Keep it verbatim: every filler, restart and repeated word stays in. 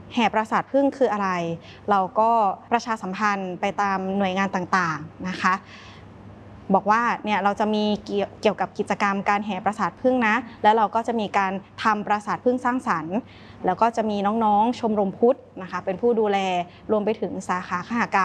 แห่ปราสาทผึ้งคืออะไรเราก็ประชาสัมพันธ์ไปตามหน่วยงานต่างๆนะคะบอกว่าเนี่ยเราจะมีเกี่ยวกับกิจกรรมการแห่ปราสาทผึ้งนะแล้วเราก็จะมีการทำปราสาทผึ้งสร้างสรรค์แล้วก็จะมีน้องๆชมรมพุทธนะคะเป็นผู้ดูแลรวมไปถึงสาขาคหกรรม